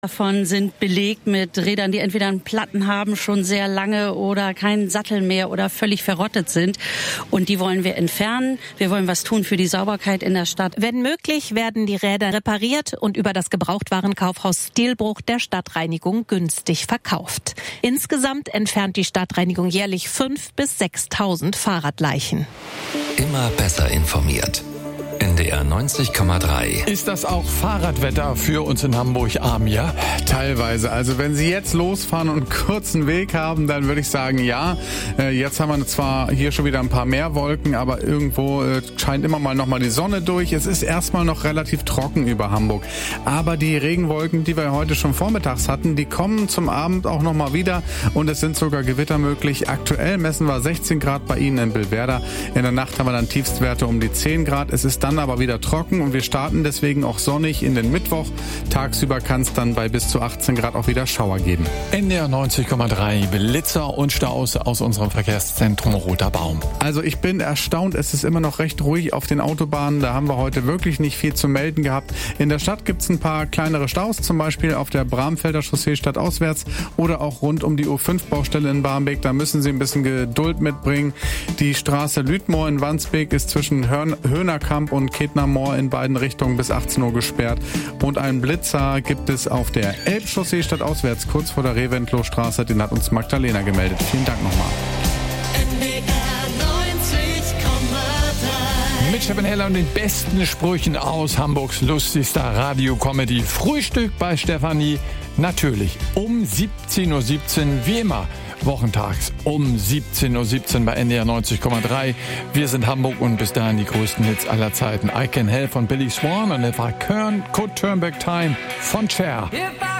Davon sind belegt mit Rädern, die entweder einen Platten haben, schon sehr lange oder keinen Sattel mehr oder völlig verrottet sind. Und die wollen wir entfernen. Wir wollen was tun für die Sauberkeit in der Stadt. Wenn möglich, werden die Räder repariert und über das Gebrauchtwarenkaufhaus Stilbruch der Stadtreinigung günstig verkauft. Insgesamt entfernt die Stadtreinigung jährlich 5.000 bis 6.000 Fahrradleichen. Immer besser informiert. NDR 90,3. Ist das auch Fahrradwetter für uns in Hamburg arm, ja? Teilweise. Also wenn Sie jetzt losfahren und einen kurzen Weg haben, dann würde ich sagen, ja. Jetzt haben wir zwar hier schon wieder ein paar mehr Wolken, aber irgendwo scheint immer mal nochmal die Sonne durch. Es ist erstmal noch relativ trocken über Hamburg. Aber die Regenwolken, die wir heute schon vormittags hatten, die kommen zum Abend auch nochmal wieder und es sind sogar Gewitter möglich. Aktuell messen wir 16 Grad bei Ihnen in Billwerder. In der Nacht haben wir dann Tiefstwerte um die 10 Grad. Es ist dann aber wieder trocken und wir starten deswegen auch sonnig in den Mittwoch. Tagsüber kann es dann bei bis zu 18 Grad auch wieder Schauer geben. NDR 90,3 Blitzer und Staus aus unserem Verkehrszentrum Roter Baum. Also ich bin erstaunt, es ist immer noch recht ruhig auf den Autobahnen. Da haben wir heute wirklich nicht viel zu melden gehabt. In der Stadt gibt es ein paar kleinere Staus, zum Beispiel auf der Bramfelder Chaussee stadtauswärts oder auch rund um die U5-Baustelle in Barmbek. Da müssen Sie ein bisschen Geduld mitbringen. Die Straße Lüdmoor in Wandsbek ist zwischen Höhnerkamp und Ketner Moor in beiden Richtungen bis 18 Uhr gesperrt. Und einen Blitzer gibt es auf der Elbchaussee stadtauswärts kurz vor der Reventlow-Straße. Den hat uns Magdalena gemeldet. Vielen Dank nochmal. Mit Stefan Heller und den besten Sprüchen aus Hamburgs lustigster Radio-Comedy. Frühstück bei Stefanie. Natürlich um 17.17 Uhr, wie immer. Wochentags um 17.17 Uhr bei NDR 90,3. Wir sind Hamburg und bis dahin die größten Hits aller Zeiten. I Can Help von Billy Swan und If I Could Turn Back Time von Cher.